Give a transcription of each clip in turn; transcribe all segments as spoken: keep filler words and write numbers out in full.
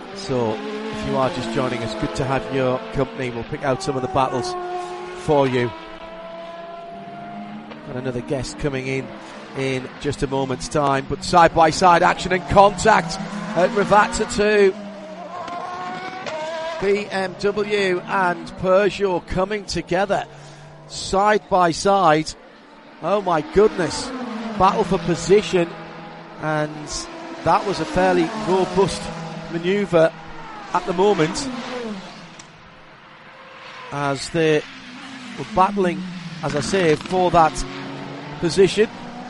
So if you are just joining us, good to have your company. We'll pick out some of the battles for you. And another guest coming in in just a moment's time. But side-by-side action and contact at Rivazza two. B M W and Peugeot coming together side by side. Oh my goodness. Battle for position, and that was a fairly robust manoeuvre at the moment as they were battling, as I say, for that position.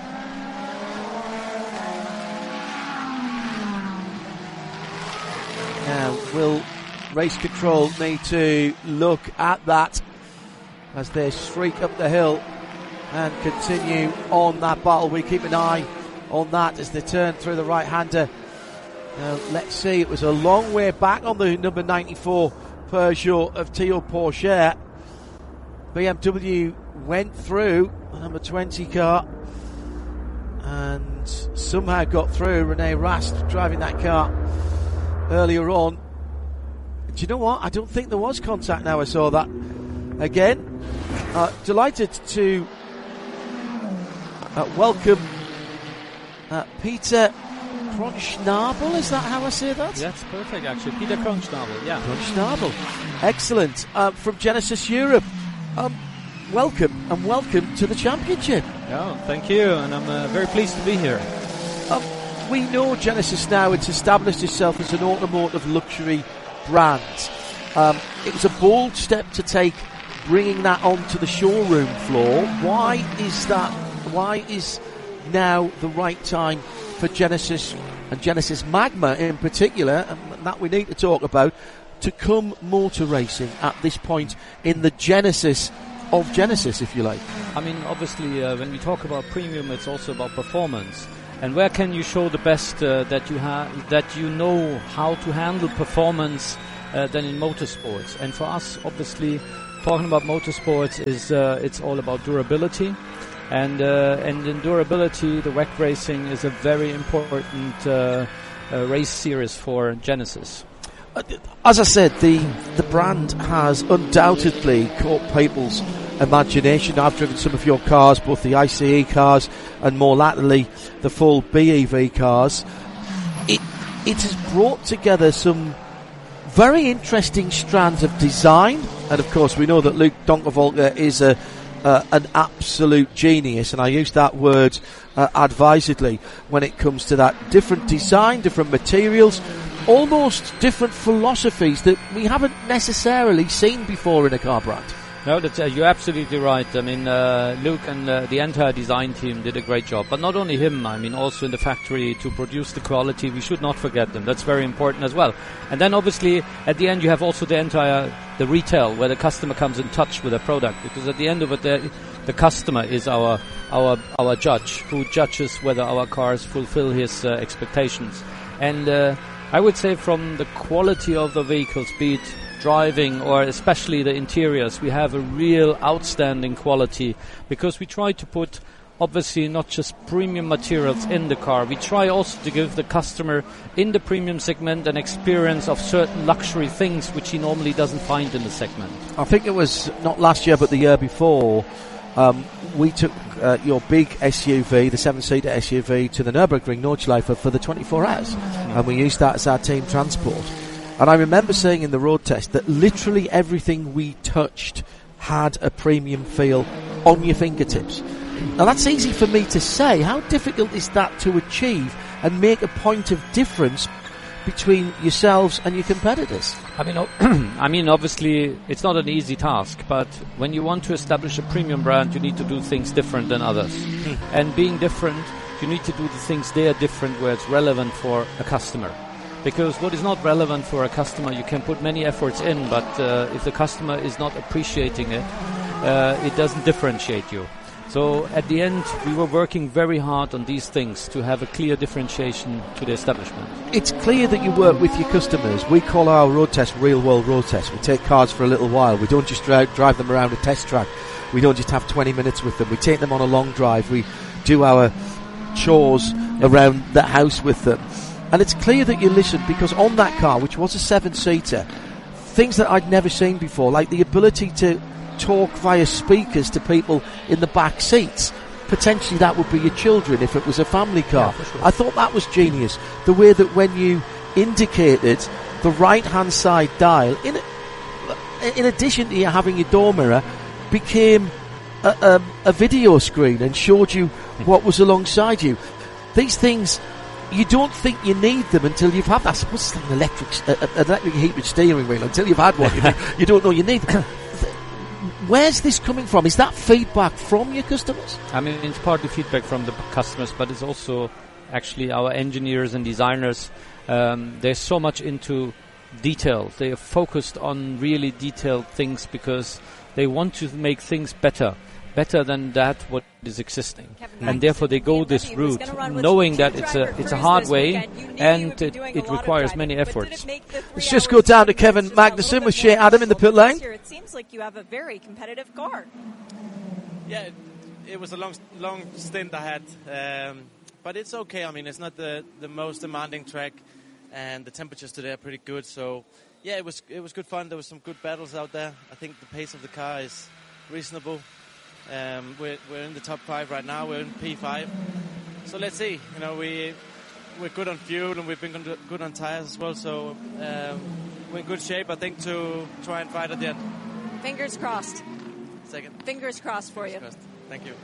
Now will Race Control need to look at that as they streak up the hill and continue on that battle. We keep an eye on that as they turn through the right-hander. Now, let's see, it was a long way back on the number ninety-four Peugeot of Théo Pourchaire. B M W went through the number twenty car and somehow got through. Rene Rast driving that car earlier on. Do you know what? I don't think there was contact now I saw that again. Uh, delighted to uh, welcome uh, Peter Kronschnabel. Is that how I say that? That's perfect, actually. Peter Kronschnabel, yeah. Kronschnabel. Excellent. Uh, from Genesis Europe. Um, welcome and welcome to the championship. Yeah, thank you, and I'm uh, very pleased to be here. Um, we know Genesis now. It's established itself as an automotive luxury brand. Um, it was a bold step to take, bringing that onto the showroom floor. Why is that? Why is now the right time for Genesis and Genesis Magma in particular, and that we need to talk about, to come motor racing at this point in the genesis of Genesis, if you like? I mean, obviously, uh, when we talk about premium, it's also about performance. And where can you show the best uh, that you have, that you know how to handle performance uh, than in motorsports? And for us, obviously, talking about motorsports is uh, it's all about durability, and uh, and in durability, the W E C Racing is a very important uh, uh, race series for Genesis. As I said, the the brand has undoubtedly caught people's imagination. I've driven some of your cars, both the I C E cars and more latterly the full B E V cars. It it has brought together some very interesting strands of design, and of course we know that Luc Donckerwolke is a uh, an absolute genius, and I use that word uh, advisedly when it comes to that. Different design, different materials, almost different philosophies that we haven't necessarily seen before in a car brand. No, that's, uh, you're absolutely right. I mean, uh, Luke and uh, the entire design team did a great job. But not only him, I mean, also in the factory to produce the quality. We should not forget them. That's very important as well. And then obviously, at the end, you have also the entire, the retail, where the customer comes in touch with the product. Because at the end of it, the, the customer is our, our, our judge, who judges whether our cars fulfill his uh, expectations. And uh, I would say from the quality of the vehicle, be it driving or especially the interiors, we have a real outstanding quality, because we try to put obviously not just premium materials in the car. We try also to give the customer in the premium segment an experience of certain luxury things which he normally doesn't find in the segment. I think it was not last year but the year before, um, we took uh, your big S U V, the seven-seater S U V, to the Nürburgring Nordschleife for the twenty-four hours, mm. and we used that as our team transport. And I remember saying in the road test that literally everything we touched had a premium feel on your fingertips. Now that's easy for me to say. How difficult is that to achieve and make a point of difference between yourselves and your competitors? I mean, I mean, obviously it's not an easy task, but when you want to establish a premium brand, you need to do things different than others. Mm. And being different, you need to do the things they are different where it's relevant for a customer. Because what is not relevant for a customer, you can put many efforts in, but uh, if the customer is not appreciating it, uh, it doesn't differentiate you. So at the end, we were working very hard on these things to have a clear differentiation to the establishment. It's clear that you work with your customers. We call our road test real-world road test. We take cars for a little while. We don't just drive, drive them around a test track. We don't just have twenty minutes with them. We take them on a long drive. We do our chores around the house with them. And it's clear that you listened, because on that car, which was a seven-seater, things that I'd never seen before, like the ability to talk via speakers to people in the back seats. Potentially that would be your children if it was a family car. Yeah, for sure. I thought that was genius. The way that when you indicated the right-hand side dial, in in addition to you having your door mirror, became a, a, a video screen and showed you what was alongside you. These things, you don't think you need them until you've had that. What's like an electric, uh, an electric heated steering wheel? Until you've had one, you, think, you don't know you need them. Where's this coming from? Is that feedback from your customers? I mean, it's partly feedback from the customers, but it's also actually our engineers and designers. Um, they're so much into detail. They are focused on really detailed things because they want to make things better. Better than that what is existing, Kevin and therefore they go this route, knowing that it's a it's a hard way and it, it requires many efforts. Let's just go down to Kevin Magnussen with Shea Adam in the pit lane. It seems like you have a very competitive car. Yeah, it, it was a long long stint I had, um, but it's okay. I mean, it's not the the most demanding track, and the temperatures today are pretty good. So yeah, it was it was good fun. There was some good battles out there. I think the pace of the car is reasonable. Um, we're, we're in the top five right now. We're in P five. So let's see. You know, we, we're good on fuel and we've been good on tires as well. So um, we're in good shape, I think, to try and fight at the end. Fingers crossed. Second. Fingers crossed for Fingers you. crossed. Thank you.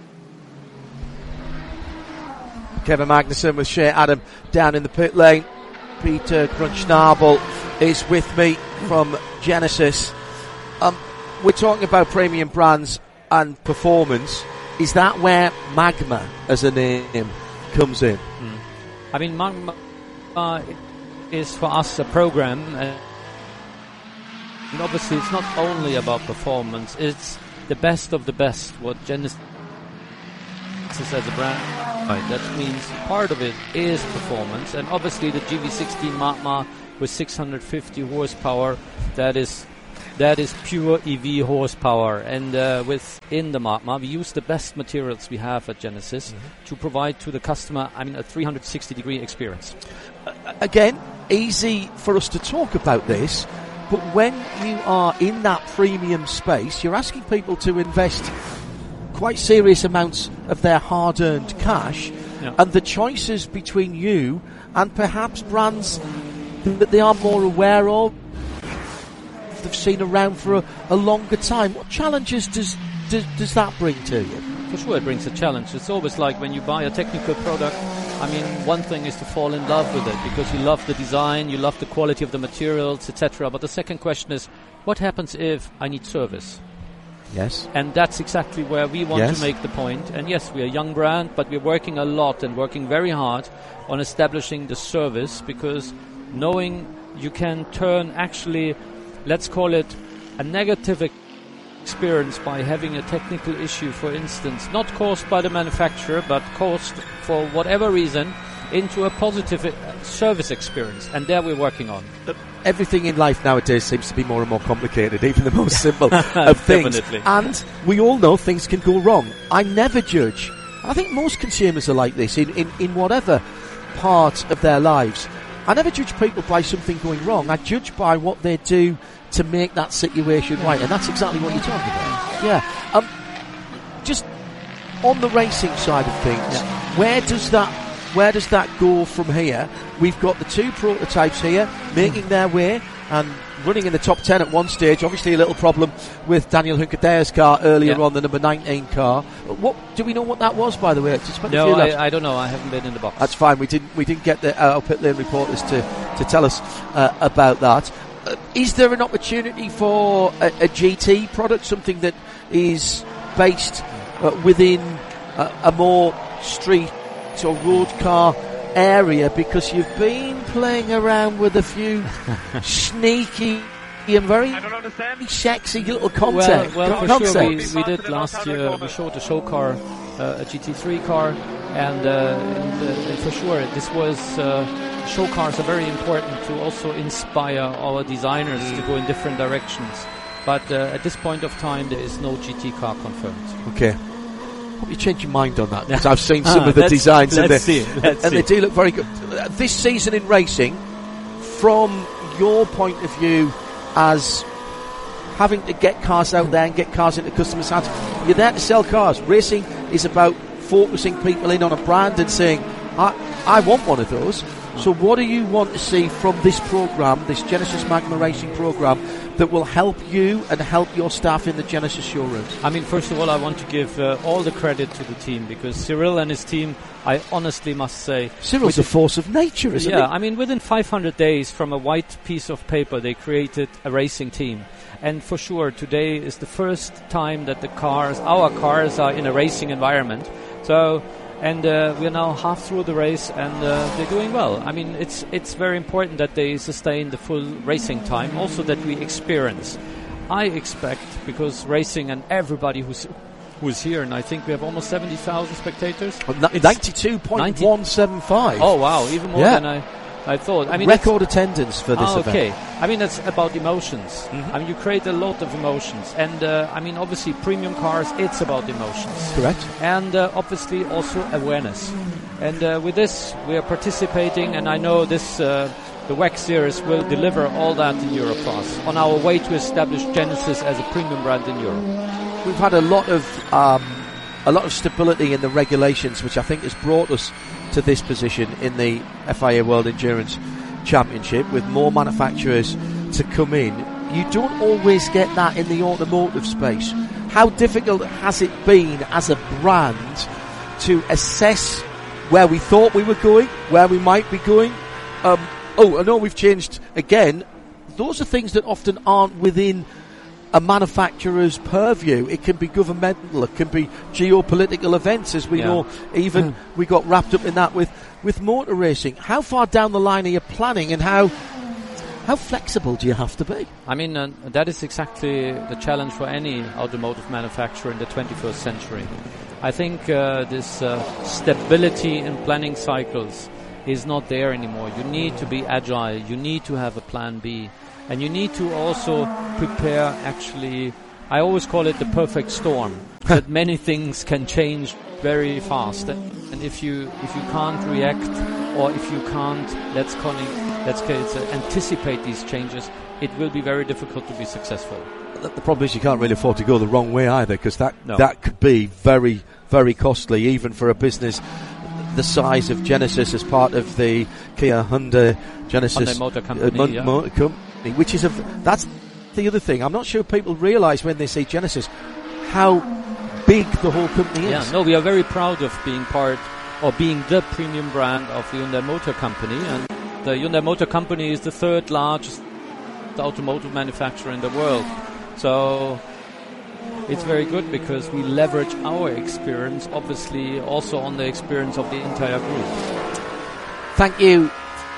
Kevin Magnussen with Shea Adam down in the pit lane. Peter Grunschnabel is with me from Genesis. Um, we're talking about premium brands and performance. Is that where Magma as a name comes in? Mm. I mean, Magma uh, is for us a program, uh, and obviously it's not only about performance, it's the best of the best what Genesis as a brand. Right, that means part of it is performance, and obviously the G V sixteen Magma with six hundred fifty horsepower, that is That is pure E V horsepower, and uh, within the Magma, we use the best materials we have at Genesis mm-hmm. to provide to the customer, I mean, a three hundred sixty degree experience. Uh, again, easy for us to talk about this, but when you are in that premium space, you're asking people to invest quite serious amounts of their hard-earned cash, yeah. and the choices between you and perhaps brands that they are more aware of, they've seen around for a, a longer time. What challenges does, does does that bring to you? For sure it brings a challenge. It's always like when you buy a technical product, I mean, one thing is to fall in love with it because you love the design, you love the quality of the materials, et cetera. But the second question is, what happens if I need service? Yes. And that's exactly where we want yes. to make the point. And yes, we're a young brand, but we're working a lot and working very hard on establishing the service, because knowing you can turn actually, let's call it a negative experience by having a technical issue, for instance, not caused by the manufacturer, but caused for whatever reason, into a positive uh, service experience. And there we're working on. Everything in life nowadays seems to be more and more complicated, even the most simple of things. Definitely. And we all know things can go wrong. I never judge. I think most consumers are like this in, in, in whatever part of their lives. I never judge people by something going wrong. I judge by what they do to make that situation right, and that's exactly what you're talking about. Yeah. Um, just on the racing side of things, yeah. where does that where does that go from here? We've got the two prototypes here making mm. their way and running in the top ten at one stage. Obviously, a little problem with Daniel Hunkedaer's car earlier yeah. on, the number nineteen car. What do we know what that was, by the way? Just no, I, I don't know. I haven't been in the box. That's fine. We didn't. We didn't get the uh, our pit lane reporters to to tell us uh, about that. Uh, is there an opportunity for a, a G T product, something that is based uh, within uh, a more street or road car area? Because you've been playing around with a few sneaky and very sexy little concept. Well, well for concepts. sure, we, we did last year. We showed a show car, uh, a G T three car, and, uh, and, uh, and for sure, this was. Uh, Show cars are very important to also inspire our designers mm. to go in different directions. But uh, at this point of time, there is no G T car confirmed. Okay. hope you change your mind on that, because I've seen some ah, of the let's, designs let's and, see, let's and see. they do look very good. This season in racing, from your point of view as having to get cars out there and get cars into customers' hands, you're there to sell cars. Racing is about focusing people in on a brand and saying, I, I want one of those. So what do you want to see from this programme, this Genesis Magma Racing programme, that will help you and help your staff in the Genesis showrooms? I mean, first of all, I want to give uh, all the credit to the team, because Cyril and his team, I honestly must say... Cyril's a force of nature, isn't he? Yeah, I mean, within five hundred days from a white piece of paper, they created a racing team. And for sure, today is the first time that the cars, our cars, are in a racing environment. So... And uh, we're now half through the race, and uh, they're doing well. I mean, it's it's very important that they sustain the full racing time, also that we experience. I expect, because racing and everybody who's who's here, and I think we have almost seventy thousand spectators. ninety-two point one seven five. Oh, wow, even more yeah. than I, I thought. I mean, record attendance for this ah, event. Okay, I mean, that's about emotions. Mm-hmm. I mean, you create a lot of emotions. And, uh, I mean, obviously, premium cars, it's about emotions. Correct. And uh, obviously also awareness. And uh, with this, we are participating, and I know this, uh, the W E C series will deliver all that in Europe for us, on our way to establish Genesis as a premium brand in Europe. We've had a lot of um, a lot of stability in the regulations, which I think has brought us to this position in the F I A World Endurance Championship, with more manufacturers to come in. You don't always get that in the automotive space. How difficult has it been as a brand to assess where we thought we were going, where we might be going? Um, oh, I know we've changed again. Those are things that often aren't within a manufacturer's purview. It can be governmental, it can be geopolitical events, as we yeah. know. Even we got wrapped up in that with, with motor racing. How far down the line are you planning, and how how flexible do you have to be? I mean, uh, that is exactly the challenge for any automotive manufacturer in the twenty-first century. I think uh, this uh, stability in planning cycles is not there anymore. You need to be agile, you need to have a plan B. And you need to also prepare, actually, I always call it the perfect storm, that many things can change very fast. And if you if you can't react, or if you can't, let's call it, let's call it, uh, anticipate these changes, it will be very difficult to be successful. The, the problem is you can't really afford to go the wrong way either, because that, no. that could be very, very costly, even for a business the size of Genesis, as part of the Kia Hyundai Genesis Hyundai Motor Company, uh, mon- yeah. motor company. Which is a, that's the other thing. I'm not sure people realise when they say Genesis how big the whole company is. Yeah, no, we are very proud of being part, or being the premium brand of the Hyundai Motor Company. And the Hyundai Motor Company is the third largest automotive manufacturer in the world. So it's very good, because we leverage our experience, obviously, also on the experience of the entire group. Thank you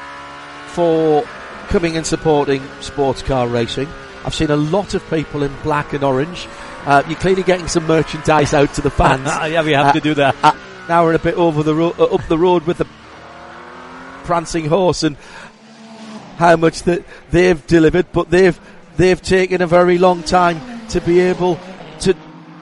for coming and supporting sports car racing. I've seen a lot of people in black and orange. Uh, you're clearly getting some merchandise out to the fans. Yeah, we have uh, to do that. Uh, now we're a bit over the ro- uh, up the road with the prancing horse, and how much that they've delivered, but they've they've taken a very long time to be able to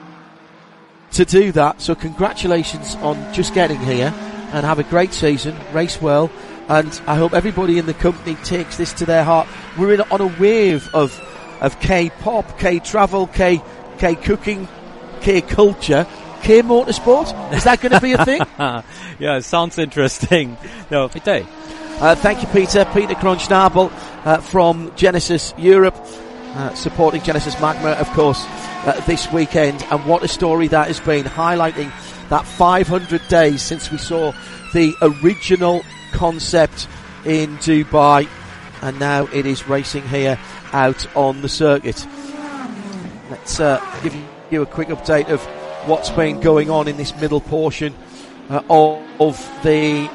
to do that. So congratulations on just getting here, and have a great season. Race well. And I hope everybody in the company takes this to their heart. We're in on a wave of of K-pop, K-travel, K K cooking, K-culture, K-motorsport. Is that going to be a thing? Yeah, it sounds interesting. No, Peter. Uh, thank you, Peter. Peter Kronschnabel uh, from Genesis Europe, uh, supporting Genesis Magma, of course, uh, this weekend. And what a story that has been, highlighting that five hundred days since we saw the original concept in Dubai, and now it is racing here out on the circuit. Let's uh, give you a quick update of what's been going on in this middle portion uh, of, of the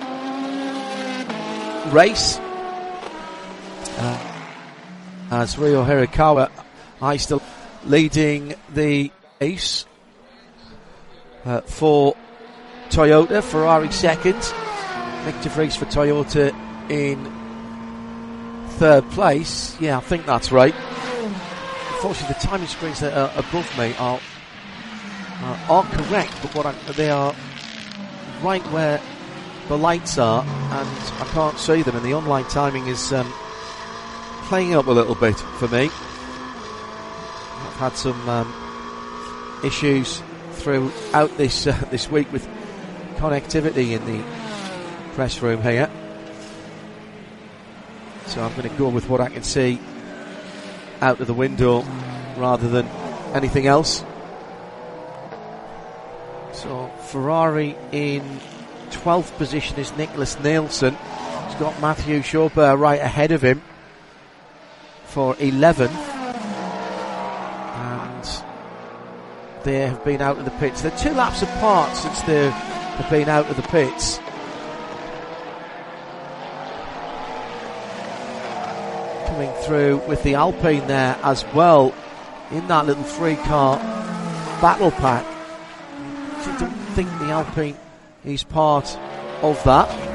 race. Uh, as Ryo Hirakawa, I still leading the race uh, for Toyota. Ferrari second. Nick de Vries for Toyota in third place. Yeah, I think that's right. Unfortunately, the timing screens that are above me are uh, are correct, but what I, they are right where the lights are, and I can't see them, and the online timing is um, playing up a little bit for me. I've had some um, issues throughout this uh, this week with connectivity in the press room here, so I'm going to go with what I can see out of the window rather than anything else. So Ferrari in twelfth position is Nicholas Nielsen. He's got Mathieu Chopin right ahead of him for eleventh, and they have been out of the pits. They're two laps apart since they have been out of the pits. Coming through with the Alpine there as well in that little three car battle pack. I don't think the Alpine is part of that.